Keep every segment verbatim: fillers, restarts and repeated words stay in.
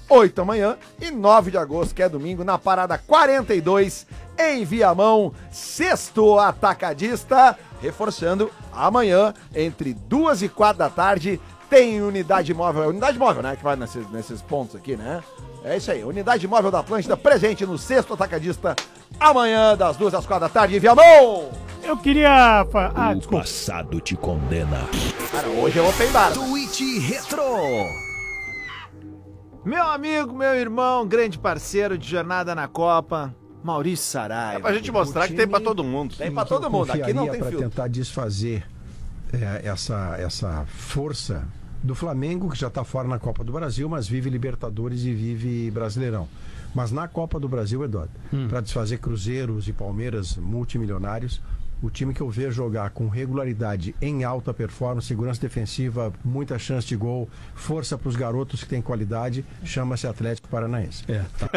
oito da manhã, e nove de agosto, que é domingo, na parada quarenta e dois, em Viamão, Sexto Atacadista, reforçando, amanhã, entre duas e quatro da tarde, tem unidade móvel, é unidade móvel, né, que vai nesses, nesses pontos aqui, né? É isso aí, unidade móvel da Atlântida, presente no Sexto Atacadista, amanhã, das duas às quatro da tarde, em Viamão! Eu queria... fa- Ah, O desculpa. passado te condena. Cara, hoje é open bar. Twitch Retro. Meu amigo, meu irmão, grande parceiro de Jornada na Copa, Maurício Saraiva. É pra gente mostrar que tem pra todo mundo. Tem pra todo mundo, aqui não tem para filtro. tentar desfazer é, essa, essa força do Flamengo, que já está fora na Copa do Brasil, mas vive Libertadores e vive Brasileirão. Mas na Copa do Brasil, Eduardo, hum. para desfazer Cruzeiros e Palmeiras multimilionários, o time que eu vejo jogar com regularidade, em alta performance, segurança defensiva, muita chance de gol, força para os garotos que têm qualidade, chama-se Atlético Paranaense. É, tá.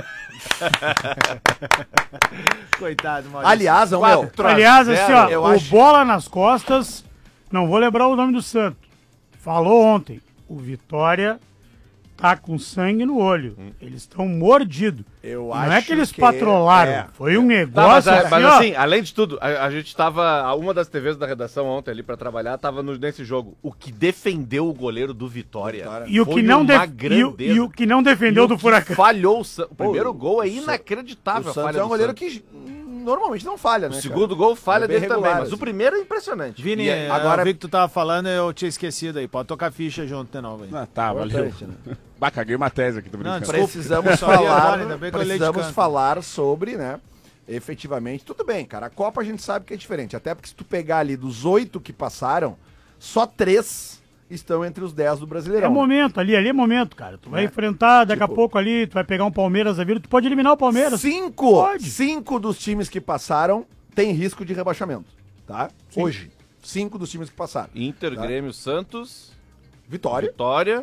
Coitado, Maurício. Aliás, ô, meu, Aliás, assim, ó, eu o acho- Bola nas Costas, não vou lembrar o nome do santo, falou ontem, o Vitória tá com sangue no olho. Eles estão mordidos. Eu Não acho é que eles que- patrolaram, é. foi um Tá, negócio mas, assim, mas ó. assim, além de tudo, a, a gente tava. Uma das T Vs da redação ontem ali pra trabalhar tava no- nesse jogo. O que defendeu o goleiro do Vitória. E o, foi que não uma def- e, o, grandeza. e o que não defendeu E o do que Furacão. Falhou o, San- o primeiro Pô, gol é o San- inacreditável. O a Santos falha é um do goleiro Santos. que normalmente não falha, né, O cara? segundo gol falha É bem dele também, regular, mas assim. o primeiro é impressionante. Vini, E é- agora agora- eu vi que tu tava falando, eu tinha esquecido aí. Pode tocar ficha junto de novo aí. Ah, tá, valeu. Importante, né? Bah, caguei uma tese aqui, tô brincando. desculpa. Precisamos Só ia falar, agora, ainda bem que eu leio de precisamos canto. falar sobre, né, efetivamente, tudo bem, cara, a Copa a gente sabe que é diferente, até porque se tu pegar ali dos oito que passaram, só três estão entre os dez do Brasileirão. É momento ali, ali é momento, cara. Tu vai É. enfrentar daqui Tipo- a pouco ali, tu vai pegar um Palmeiras da vida, tu pode eliminar o Palmeiras. Cinco, Pode. cinco dos times que passaram tem risco de rebaixamento, tá? Sim. Hoje, cinco dos times que passaram. Inter, Tá. Grêmio, Santos, Vitória, Vitória.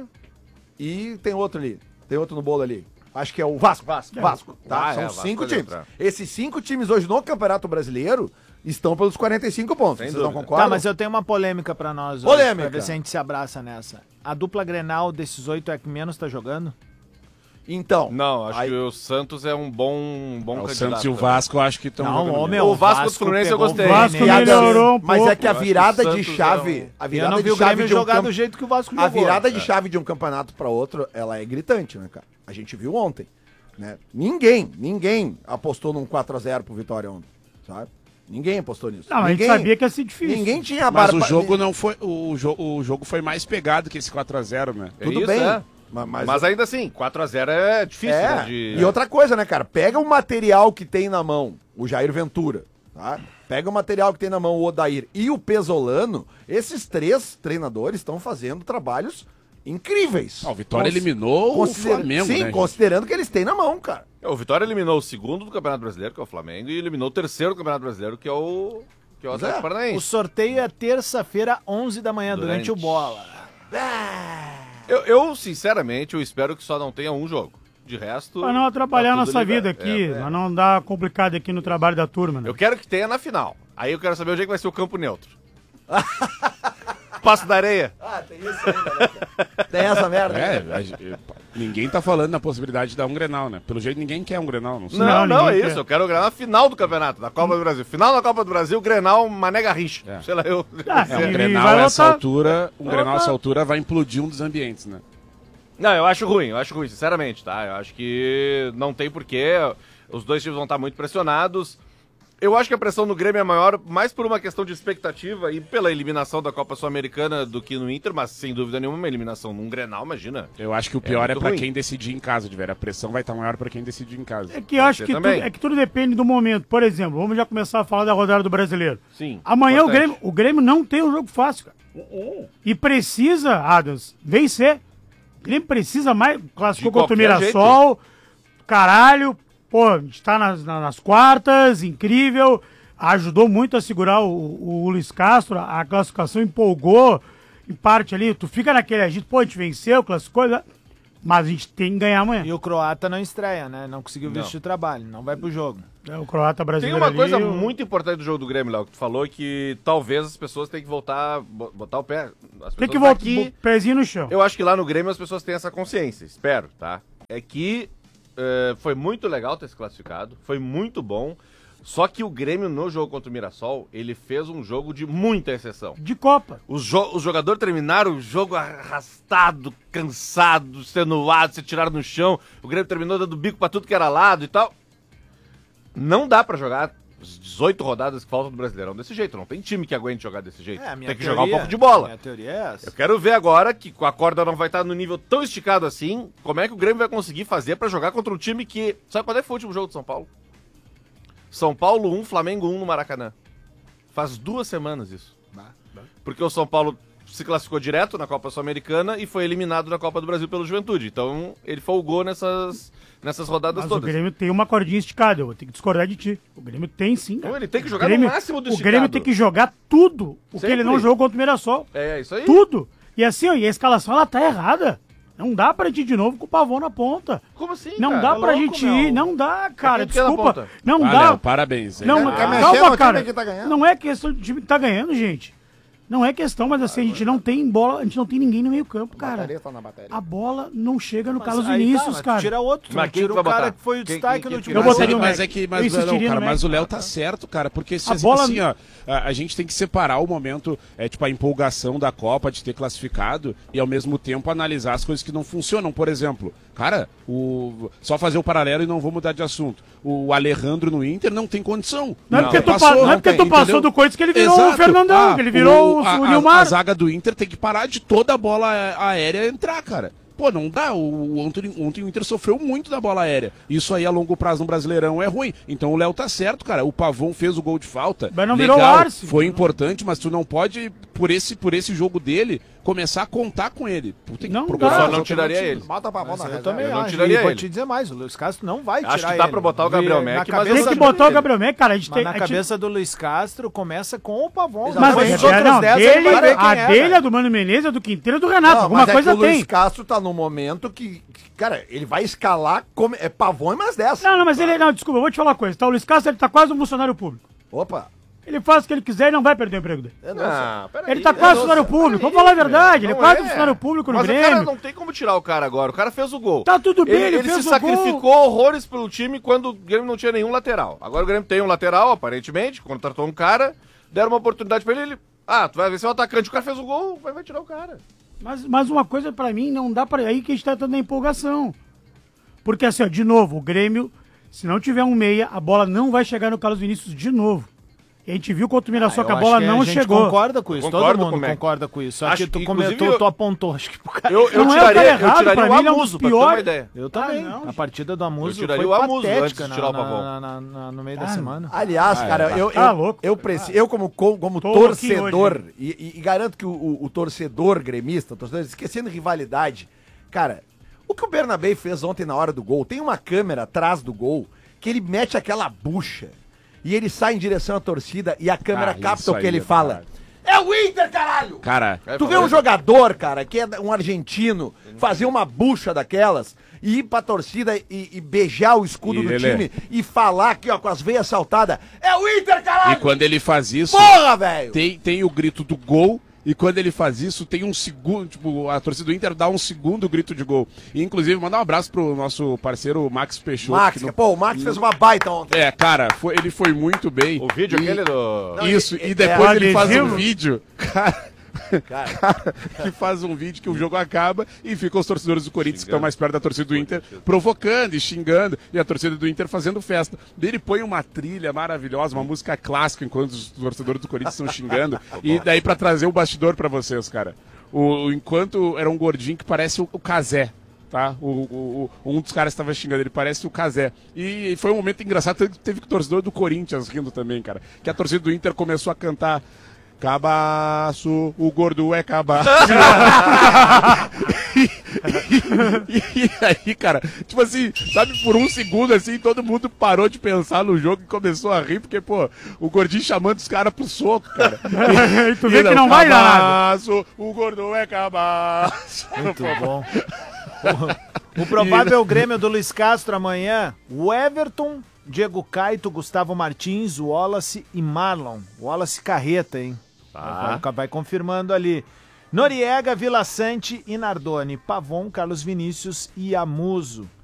e tem outro ali, tem outro no bolo ali. Acho que é o Vasco. Vasco. Vasco, tá? Ah, São é, Vasco cinco pode times. entrar. Esses cinco times hoje no Campeonato Brasileiro estão pelos quarenta e cinco pontos. Sem Vocês não dúvida. concordam? Tá, mas eu tenho uma polêmica pra nós hoje, Polêmica. pra ver se a gente se abraça nessa. A dupla Grenal desses oito é que menos tá jogando? Então. Não, acho aí- que o Santos é um bom, um bom O candidato. Santos e o também. Vasco eu acho que estão Não, jogando ô, bem. meu, O Vasco do Fluminense eu pegou gostei. O Vasco Piada, melhorou um mas pouco. é que a Eu acho virada que o de Santos chave, é um- a Eu virada não vi de o chave Grêmio de um jogar camp- do jeito que o Vasco a jogou. virada de É. chave de um campeonato para outro, ela é gritante, né, cara? A gente viu ontem, né? Ninguém, ninguém apostou num quatro a zero pro Vitória ontem, sabe? Ninguém apostou nisso. Não, a gente ninguém, sabia que ia ser difícil. Ninguém tinha Mas barba- o jogo não foi. O, jo o jogo foi mais pegado que esse quatro a zero, né? É Tudo isso, bem. é. ma- Mas, ainda assim, quatro a zero é difícil, É, né? de- e outra coisa, né, cara? Pega o material que tem na mão, o Jair Ventura, tá? Pega o material que tem na mão o Odair e o Pesolano, esses três treinadores estão fazendo trabalhos incríveis. Ah, o Vitória Consi- eliminou o considera- Flamengo, Sim, né, gente? considerando que eles têm na mão, cara. O Vitória eliminou o segundo do Campeonato Brasileiro, que é o Flamengo, e eliminou o terceiro do Campeonato Brasileiro, que é o, que é o Pois é. Atlético O Paranaense. sorteio é terça-feira, onze da manhã, durante, Durante. o Bola. Eu, eu, sinceramente, eu espero que só não tenha um jogo. De resto... Pra não atrapalhar a tá tudo nossa vida liberado. aqui, É, é. pra não dar complicado aqui no trabalho da turma, né? Eu quero que tenha na final. Aí eu quero saber onde é que vai ser o campo neutro. Passo da Areia. Ah, tem isso ainda, né, cara? Tem essa merda. É, né? a gente- ninguém tá falando na possibilidade de dar um Grenal, né? Pelo jeito ninguém quer um Grenal, não sei. Não, Não, não, é ninguém isso. quer. Eu quero o Grenal final do campeonato, da Copa do Brasil. Final da Copa do Brasil, Grenal, Mané Garrincha. É. Sei lá, eu... Ah, É, um e Grenal vai a essa lotar. altura, um Vai Grenal a lotar. essa altura vai implodir um dos ambientes, né? Não, eu acho ruim, eu acho ruim, sinceramente, tá? Eu acho que não tem porquê, os dois times vão estar muito pressionados. Eu acho que a pressão no Grêmio é maior, mais por uma questão de expectativa e pela eliminação da Copa Sul-Americana do que no Inter, mas sem dúvida nenhuma, uma eliminação num Grenal, imagina. Eu acho que o pior é, muito pra ruim. quem decidir em casa, de ver. A pressão vai estar maior pra quem decidir em casa. É que eu acho Você que tudo, também. é que tudo depende do momento. Por exemplo, vamos já começar a falar da rodada do Brasileiro. Sim. Amanhã o importante. Grêmio, o Grêmio não tem um jogo fácil, cara. E precisa, Adams, vencer. O Grêmio precisa mais. Classificou De contra o qualquer Mirassol. Caralho. Pô, a gente tá nas, na- nas quartas, incrível. Ajudou muito a segurar o, o, o Luiz Castro. A classificação empolgou. Em parte ali, tu fica naquele agito, pô, a gente venceu, classificou. né? Mas a gente tem que ganhar amanhã. E o croata não estreia, né? Não conseguiu Não. visto de trabalho, não vai pro jogo. É, o croata Tem brasileiro uma ali, coisa o- muito importante do jogo do Grêmio, Léo, que tu falou, que talvez as pessoas tenham que voltar, bo- botar o pé. As Tem que pessoas voltar, daqui- pezinho no chão. Eu acho que lá no Grêmio as pessoas têm essa consciência, espero, tá? é que uh, foi muito legal ter se classificado, foi muito bom, só que o Grêmio no jogo contra o Mirassol, ele fez um jogo de muita exceção. De Copa. Os, jo os jogadores terminaram o jogo arrastado, cansado, extenuado, se tiraram no chão, o Grêmio terminou dando bico pra tudo que era lado e tal. Não dá pra jogar as dezoito rodadas que faltam do Brasileirão desse jeito. Não tem time que aguente jogar desse jeito. É, a minha tem que teoria, jogar um pouco de bola. Minha teoria é essa. Eu quero ver agora que a corda não vai estar no nível tão esticado assim, como é que o Grêmio vai conseguir fazer pra jogar contra um time que... Sabe quando é que foi o último jogo de São Paulo? São Paulo um, Flamengo um no Maracanã. Faz duas semanas isso. Porque o São Paulo se classificou direto na Copa Sul-Americana e foi eliminado na Copa do Brasil pelo Juventude. Então ele folgou nessas, nessas rodadas Mas todas. o Grêmio tem uma cordinha esticada, eu vou ter que discordar de ti. O Grêmio tem sim, cara. Então ele tem que jogar o Grêmio, no máximo do O esticado. Grêmio tem que jogar tudo o Sempre. que ele não jogou contra o Mirassol. É, isso aí. Tudo. E assim, ó, e a escalação ela tá errada. Não dá pra gente ir de novo com o Pavão na ponta. Como assim, Não cara? dá Tá pra louco, gente meu? ir, não dá, cara, quem que é na desculpa. ponta? Não Ah, dá. Léo, parabéns. hein? Não, Tá mexendo calma, no time cara. que tá ganhando. Não é questão do time que tá ganhando, gente. Não é questão, mas assim, a gente não tem bola, a gente não tem ninguém no meio campo, cara. tá na bateria. A bola não chega no Mas Carlos aí tá, Vinícius, mas tu cara. Tira outro, tu Mas não quem tira que o vai cara botar? que foi o Quem- destaque quem- no quem- time. Eu Mas, botaria é, o mas Mac. é que, Eu mas, não, insistiria cara, no mas Mac. o Léo tá certo, cara, porque se, A bola- assim, ó, a, a gente tem que separar o momento, é, tipo, a empolgação da Copa, de ter classificado, e ao mesmo tempo analisar as coisas que não funcionam. Por exemplo, cara, o, só fazer o paralelo e não vou mudar de assunto. O Alejandro no Inter não tem condição. Não é porque tu, passou, pa- não é porque tem, tu passou entendeu? do Corinthians que ele virou Exato. o Fernandão, Ah, que ele virou o, a, o a- Nilmar. A zaga do Inter tem que parar de toda a bola a- aérea entrar, cara. Pô, não dá. O, ontem, ontem o Inter sofreu muito da bola aérea. Isso aí a longo prazo no Brasileirão é ruim. Então o Léo tá certo, cara. O Pavão fez o gol de falta. Mas não legal, virou o Arce. foi importante, mas tu não pode, por esse, por esse jogo dele, começar a contar com ele. Tu tem que Não procurar dá. Eu as só não tiraria ele. alternativas. Bota pra mão Mas na eu reserva. também eu não acho. tiraria E vou ele. te dizer mais, o Luiz Castro não vai tirar Acho que dá ele. pra botar o Gabriel Na Mack, mas cabeça Tem que do- botar o ele. Gabriel Mack, cara. A gente Mas tem, na a gente- cabeça do Luiz Castro começa com o Pavon. Mas Depois a, os outros não, dez, dele, ele vai ver quem a é, dele, velho. a do Mano Menezes, a do Quinteiro e a do Renato. Não, Alguma mas é coisa que o tem. Luiz Castro tá num momento que, que, cara, ele vai escalar como, é Pavão e mais dez. Não, não, mas ele. Não, desculpa, eu vou te falar uma coisa. Tá, o Luiz Castro ele tá quase um funcionário público. Opa. Ele faz o que ele quiser e não vai perder o emprego dele. Eu não sei. Ah, peraí, Ele tá eu quase não funcionário sei. público. Vamos Peraí, falar a verdade. Ele é não quase é. um funcionário público no Mas o Grêmio. cara não tem como tirar o cara agora. O cara fez o gol. Tá tudo bem, Ele, ele ele fez se o sacrificou gol. horrores pelo time quando o Grêmio não tinha nenhum lateral. Agora o Grêmio tem um lateral, aparentemente, contratou um cara, deram uma oportunidade pra ele, ele... Ah, tu vai ver se é um atacante, o cara fez o gol, vai, vai tirar o cara. Mas, mas uma coisa pra mim, não dá pra... Aí que a gente tá dando a empolgação. Porque assim, ó, de novo, o Grêmio, se não tiver um meia, a bola não vai chegar no Carlos Vinícius de novo. E a gente viu contra o Mirassol que a Eu bola acho que não a gente chegou. concorda com isso, Concordo todo com mundo o Mac. concorda com isso. Só Acho que tu que, comentou, inclusive, tu apontou, acho que pro cara. Eu, eu Não é o tiraria, cara eu errado, tiraria pra o mim ele é um Amuso, dos pra ter uma piores. ideia. Eu também. Ah, não, a partida do Amuso Eu tiraria foi o Amuso patética antes de na- tirar o na- Pavão. na- na- na- no meio da Ah, semana. Aliás, cara, eu, Tá eu, louco. eu, preci- eu como, co- como Tô louquinho torcedor, hoje, e, e- e garanto que o, o- o torcedor gremista, o torcedor, esquecendo rivalidade, cara, o que o Bernabé fez ontem na hora do gol, tem uma câmera atrás do gol, que ele mete aquela bucha, e ele sai em direção à torcida, e a câmera Ah, capta isso o que aí ele é fala. verdade. É o Inter, caralho! Cara, É, Tu vê falou um isso. jogador, cara, que é um argentino, fazer uma bucha daquelas e ir pra torcida e, e beijar o escudo E do ele- time e falar aqui, ó, com as veias saltadas, é o Inter, e caralho! quando ele faz isso, Porra, velho! tem, tem o grito do gol. E quando ele faz isso, tem um segundo, tipo, a torcida do Inter dá um segundo grito de gol. E, inclusive, mandar um abraço pro nosso parceiro Max Peixoto. Max, que no- pô, o Max fez uma baita ontem. É, cara, foi- ele foi muito bem. O vídeo E- aquele do... Isso, e- e é, depois é, ele faz um adesivo? vídeo, cara, Cara, que faz um vídeo que o jogo acaba e ficam os torcedores do Corinthians que Xingando. estão mais perto da torcida do Inter provocando e xingando e a torcida do Inter fazendo festa. Daí ele põe uma trilha maravilhosa, uma música clássica enquanto os torcedores do Corinthians estão xingando e daí pra trazer o bastidor pra vocês, cara. O, enquanto era um gordinho que parece o, o Cazé. Tá? O, o- o- um dos caras estava xingando, ele parece o Cazé. E foi um momento engraçado, teve, teve que o torcedor do Corinthians rindo também, cara. Que a torcida do Inter começou a cantar Cabaço, o gordo é cabaço. e, e- e aí, cara, tipo assim, sabe, por um segundo assim, todo mundo parou de pensar no jogo e começou a rir, porque, pô, o gordinho chamando os caras pro soco, cara. E tu vê E que não vai dar nada. Cabaço, o gordo é cabaço. Muito bom. O, o provável Grêmio do Luiz Castro amanhã, o Everton, Diego Caito, Gustavo Martins, Wallace e Marlon. Wallace Carreta, hein? Tá. Vai, vai confirmando ali. Noriega, Vila Sante e Nardoni. Pavon, Carlos Vinícius e Amuso.